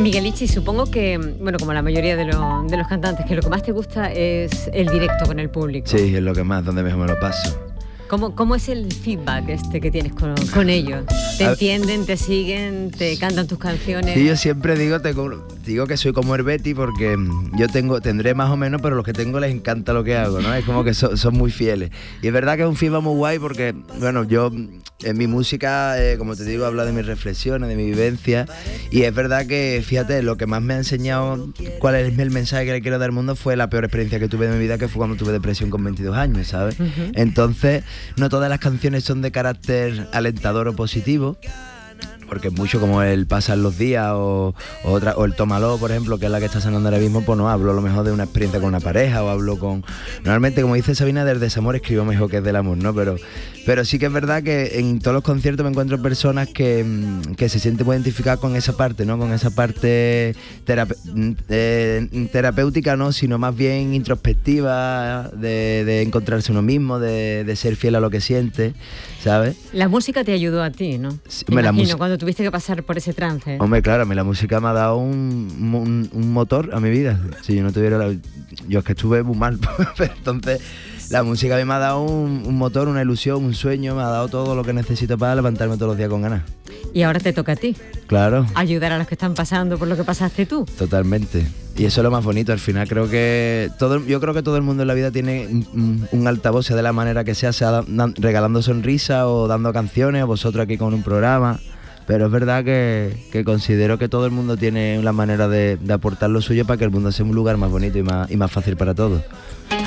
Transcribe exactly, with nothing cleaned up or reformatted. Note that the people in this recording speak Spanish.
Miguelichi, supongo que, bueno, como la mayoría de, lo, de los cantantes, que lo que más te gusta es el directo con el público. Sí, es lo que más, donde mejor me lo paso. ¿Cómo, cómo es el feedback este que tienes con, con ellos? ¿Te entienden, te siguen, te cantan tus canciones? Sí, yo siempre digo, tengo, digo que soy como Herbeti porque yo tengo, tendré más o menos, pero los que tengo les encanta lo que hago, ¿no? Es como que so, son muy fieles. Y es verdad que es un feedback muy guay porque, bueno, yo en mi música, eh, como te digo, hablo de mis reflexiones, de mi vivencia. Y es verdad que, fíjate, lo que más me ha enseñado cuál es el mensaje que le quiero dar al mundo fue la peor experiencia que tuve de mi vida, que fue cuando tuve depresión con veintidós años, ¿sabes? Uh-huh. Entonces, no todas las canciones son de carácter alentador o positivo, porque mucho como el Pasan los días o, o, otra, o el Tómalo, por ejemplo, que es la que está sonando ahora mismo, pues no hablo a lo mejor de una experiencia con una pareja o hablo con... Normalmente, como dice Sabina, del desamor escribo mejor que del amor, ¿no? Pero, pero sí que es verdad que en todos los conciertos me encuentro personas que, que se sienten muy identificadas con esa parte, ¿no? Con esa parte terape- eh, terapéutica, ¿no? Sino más bien introspectiva, de, de encontrarse uno mismo, de, de ser fiel a lo que siente, ¿sabes? La música te ayudó a ti, ¿no? Sí, me imagino, mus- cuando tuviste que pasar por ese trance. Hombre, claro, a mí la música me ha dado un, un, un motor a mi vida. Si yo no tuviera la... Yo es que estuve muy mal, pero entonces la música a mí me ha dado un, un motor, una ilusión, un sueño, me ha dado todo lo que necesito para levantarme todos los días con ganas. Y ahora te toca a ti. Claro. Ayudar a los que están pasando por lo que pasaste tú. Totalmente. Y eso es lo más bonito. Al final creo que todo, yo creo que todo el mundo en la vida tiene un, un altavoz, sea de la manera que sea, sea dan, regalando sonrisas o dando canciones, o vosotros aquí con un programa. Pero es verdad que, que considero que todo el mundo tiene la manera de, de aportar lo suyo para que el mundo sea un lugar más bonito y más, y más fácil para todos.